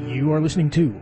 You are listening to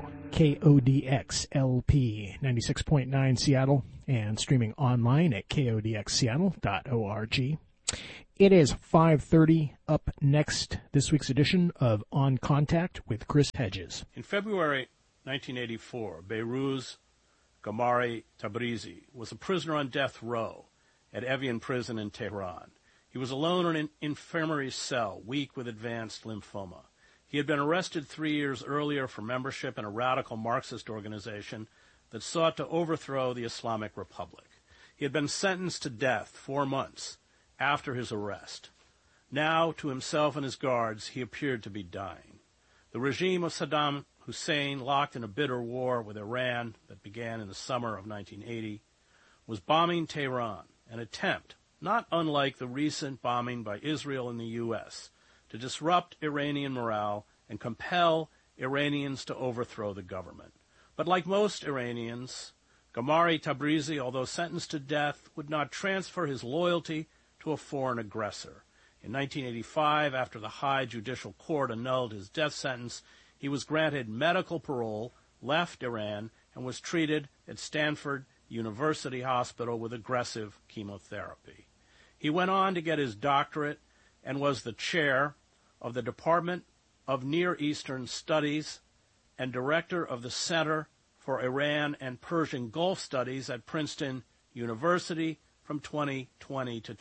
KODX LP 96.9 Seattle and streaming online at kodxseattle.org. It is 5:30. Up next, this week's edition of On Contact with Chris Hedges. In February 1984, Behrooz Gamari Tabrizi was a prisoner on death row at Evian prison in Tehran. He was alone in an infirmary cell, weak with advanced lymphoma. He had been arrested 3 years earlier for membership in a radical Marxist organization that sought to overthrow the Islamic Republic. He had been sentenced to death 4 months after his arrest. Now, to himself and his guards, he appeared to be dying. The regime of Saddam Hussein, locked in a bitter war with Iran that began in the summer of 1980, was bombing Tehran, an attempt, not unlike the recent bombing by Israel in the U.S., to disrupt Iranian morale and compel Iranians to overthrow the government. But like most Iranians, Gamari Tabrizi, although sentenced to death, would not transfer his loyalty to a foreign aggressor. In 1985, after the High Judicial Court annulled his death sentence, he was granted medical parole, left Iran, and was treated at Stanford University Hospital with aggressive chemotherapy. He went on to get his doctorate and was the chair of the Department of Near Eastern Studies and director of the Center for Iran and Persian Gulf Studies at Princeton University from 2020 to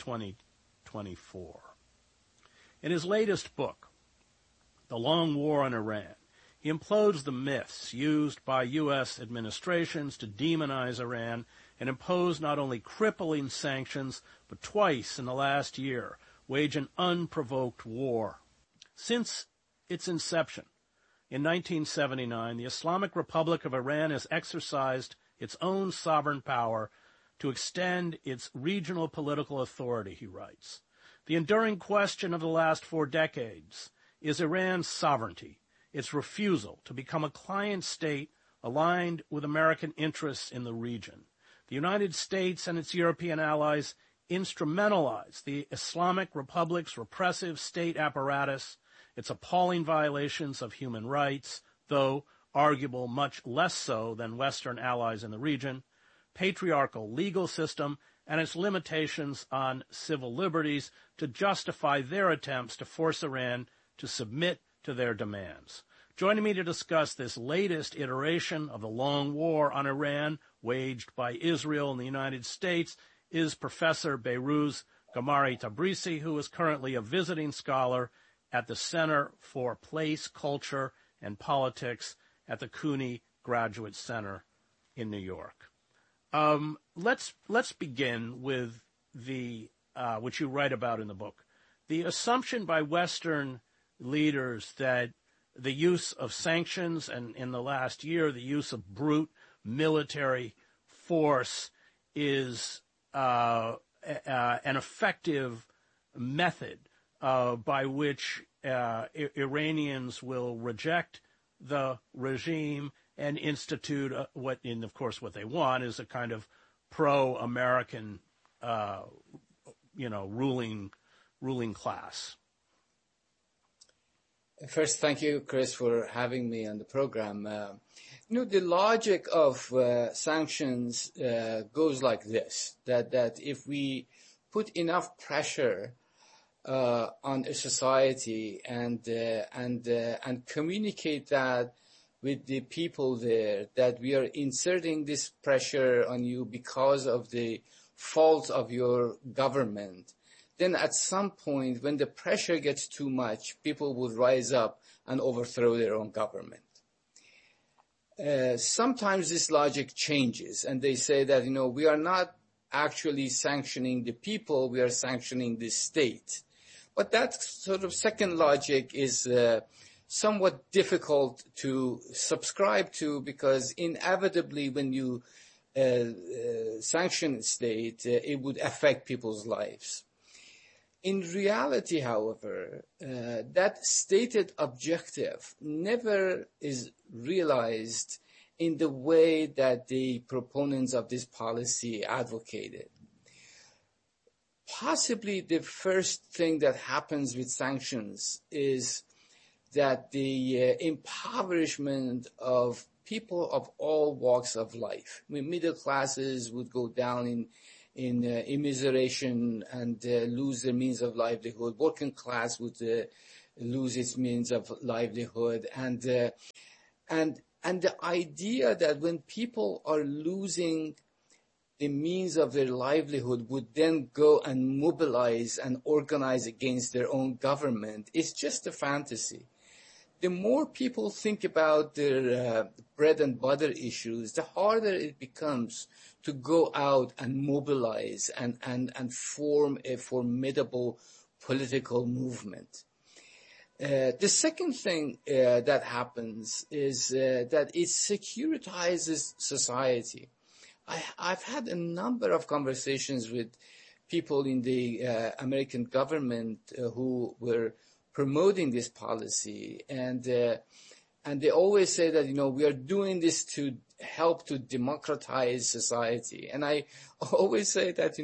2024. In his latest book, The Long War on Iran, he implodes the myths used by U.S. administrations to demonize Iran and impose not only crippling sanctions, but twice in the last year wage an unprovoked war. Since its inception in 1979, the Islamic Republic of Iran has exercised its own sovereign power to extend its regional political authority, he writes. The enduring question of the last 4 decades is Iran's sovereignty, its refusal to become a client state aligned with American interests in the region. The United States and its European allies instrumentalize the Islamic Republic's repressive state apparatus, its appalling violations of human rights, though arguable much less so than Western allies in the region, patriarchal legal system, and its limitations on civil liberties to justify their attempts to force Iran to submit to their demands. Joining me to discuss this latest iteration of the long war on Iran waged by Israel and the United States is Professor Behrooz Gamari Tabrizi, who is currently a visiting scholar at the Center for Place, Culture, and Politics at the CUNY Graduate Center in New York. Let's begin with the which you write about in the book, the assumption by Western leaders that the use of sanctions and in the last year the use of brute military force is an effective method by which Iranians will reject the regime and institute what they want is a kind of pro-American, ruling class. First, thank you, Chris, for having me on the program. The logic of sanctions goes like this: that if we put enough pressure on a society and communicate that with the people there, that we are inserting this pressure on you because of the fault of your government, then at some point when the pressure gets too much, people will rise up and overthrow their own government. Sometimes this logic changes and they say that, we are not actually sanctioning the people, we are sanctioning the state. But that sort of second logic is somewhat difficult to subscribe to, because inevitably when you sanction a state, it would affect people's lives. In reality, however, that stated objective never is realized in the way that the proponents of this policy advocated. Possibly the first thing that happens with sanctions is that the impoverishment of people of all walks of life, I mean, middle classes would go down in immiseration and lose their means of livelihood. Working class would lose its means of livelihood, and the idea that when people are losing the means of their livelihood would then go and mobilize and organize against their own government is just a fantasy. The more people think about their bread and butter issues, the harder it becomes to go out and mobilize and form a formidable political movement. The second thing that happens is that it securitizes society. I've had a number of conversations with people in the American government who were promoting this policy, and they always say that, we are doing this to help to democratize society. And I always say that,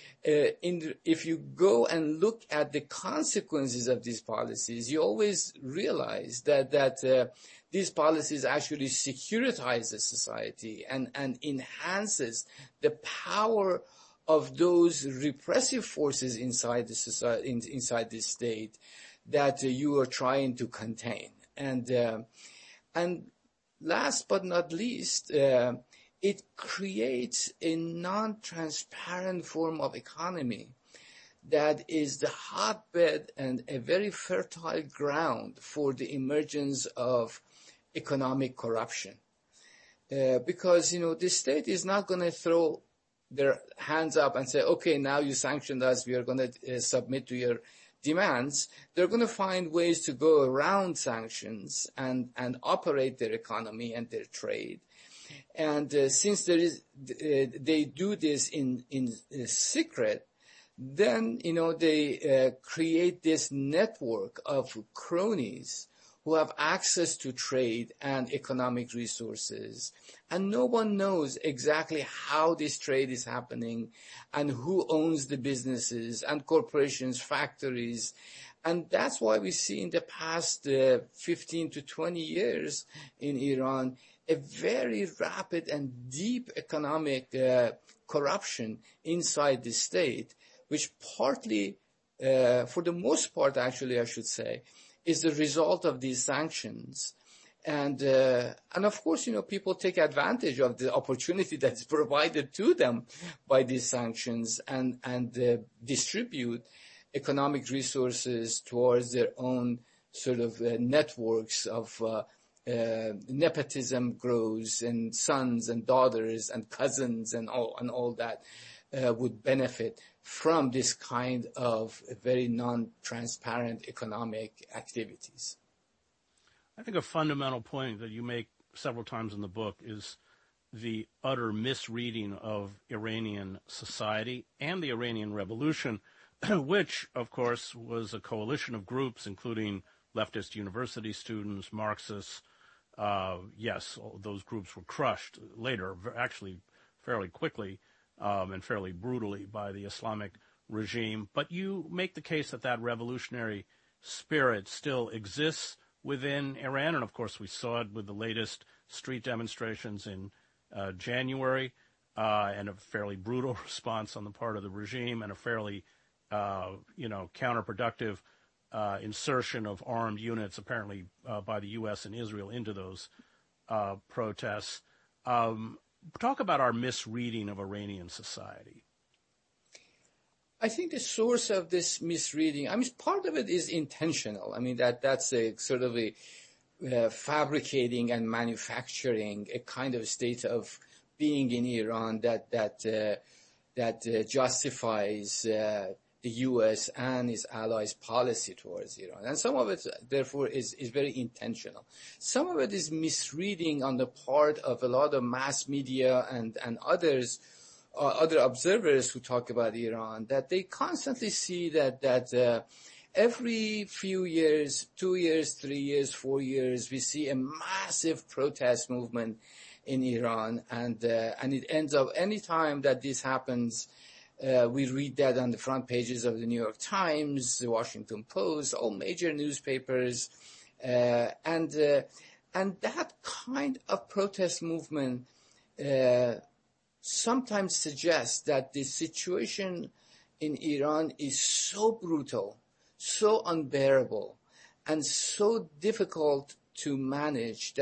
if you go and look at the consequences of these policies, you always realize that these policies actually securitize the society and enhances the power of those repressive forces inside the society, inside the state that you are trying to contain. And last but not least, it creates a non-transparent form of economy that is the hotbed and a very fertile ground for the emergence of economic corruption. Because, the state is not going to throw their hands up and say, okay, now you sanctioned us, we are going to submit to your demands. They're going to find ways to go around sanctions and operate their economy and their trade. And since they do this in secret, then, they create this network of cronies who have access to trade and economic resources. And no one knows exactly how this trade is happening and who owns the businesses and corporations, factories. And that's why we see in the past 15 to 20 years in Iran a very rapid and deep economic corruption inside the state, which partly, for the most part, actually, I should say, is the result of these sanctions. And of course, people take advantage of the opportunity that's provided to them by these sanctions and distribute economic resources towards their own sort of networks of nepotism grows, and sons and daughters and cousins and all that would benefit from this kind of very non-transparent economic activities. I think a fundamental point that you make several times in the book is the utter misreading of Iranian society and the Iranian Revolution, which, of course, was a coalition of groups, including leftist university students, Marxists. Yes, those groups were crushed later, actually fairly quickly, and fairly brutally by the Islamic regime. But you make the case that revolutionary spirit still exists within Iran, and of course we saw it with the latest street demonstrations in January, and a fairly brutal response on the part of the regime, and a fairly, counterproductive insertion of armed units, apparently by the U.S. and Israel, into those protests. Talk about our misreading of Iranian society. I think the source of this misreading, part of it is intentional. That's a sort of a fabricating and manufacturing a kind of state of being in Iran that justifies the U.S. and its allies' policy towards Iran. And some of it, therefore, is very intentional. Some of it is misreading on the part of a lot of mass media and others, other observers who talk about Iran, that they constantly see that every few years, 2 years, 3 years, 4 years, we see a massive protest movement in Iran, and it ends up any time that this happens. We read that on the front pages of the New York Times, the Washington Post, all major newspapers, And that kind of protest movement sometimes suggests that the situation in Iran is so brutal, so unbearable, and so difficult to manage that